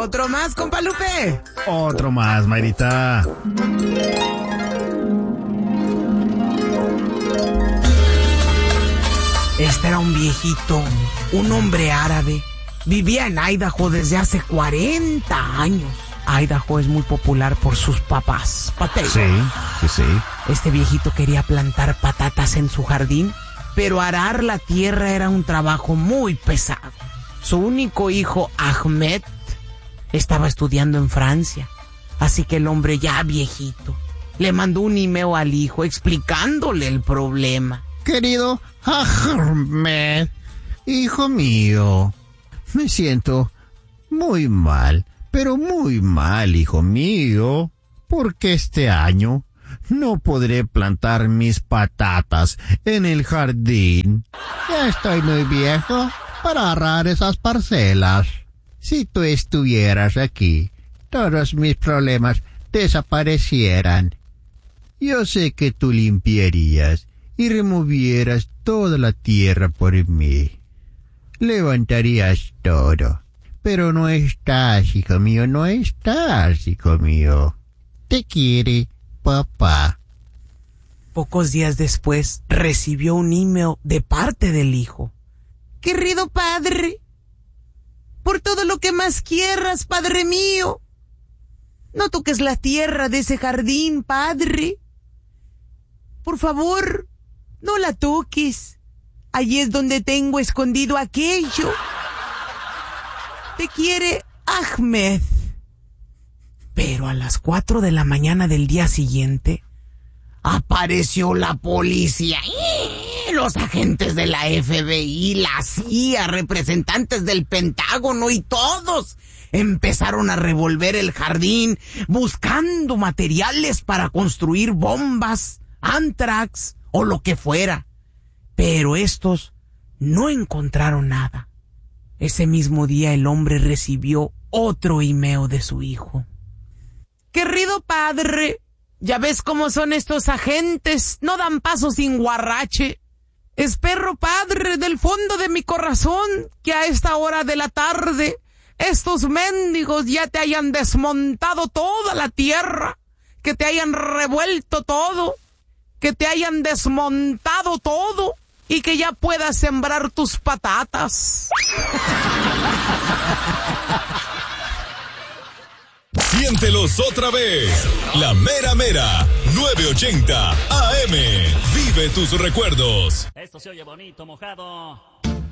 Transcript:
¿Otro más, compa Lupe? Otro más, Mayrita. Este era un viejito, un hombre árabe. Vivía en Idaho desde hace 40 años. Idaho es muy popular por sus papas. Sí. Este viejito quería plantar patatas en su jardín, pero arar la tierra era un trabajo muy pesado. Su único hijo, Ahmed, estaba estudiando en Francia. Así que el hombre ya viejito le mandó un email al hijo explicándole el problema. Querido Ahmed, hijo mío, me siento muy mal, pero muy mal, hijo mío, porque este año no podré plantar mis patatas en el jardín. Ya estoy muy viejo para arar esas parcelas. Si tú estuvieras aquí, todos mis problemas desaparecieran. Yo sé que tú limpiarías y removieras toda la tierra por mí. Levantarías todo. Pero no estás, hijo mío, no estás, hijo mío. Te quiere, papá. Pocos días después, recibió un email de parte del hijo. Querido padre, por todo lo que más quieras, padre mío, no toques la tierra de ese jardín, padre. Por favor, no la toques. Allí es donde tengo escondido aquello. Te quiere Ahmed. Pero a las 4 de la mañana del día siguiente, apareció la policía. Los agentes de la FBI, la CIA, representantes del Pentágono y todos empezaron a revolver el jardín buscando materiales para construir bombas, anthrax o lo que fuera. Pero estos no encontraron nada. Ese mismo día el hombre recibió otro email de su hijo. Querido padre, ya ves cómo son estos agentes, no dan paso sin guarrache. Espero, padre, del fondo de mi corazón, que a esta hora de la tarde estos mendigos ya te hayan desmontado toda la tierra, que te hayan revuelto todo, que te hayan desmontado todo y que ya puedas sembrar tus patatas. Siéntelos otra vez. La mera mera 980 AM. Vive tus recuerdos. Esto se oye bonito, mojado.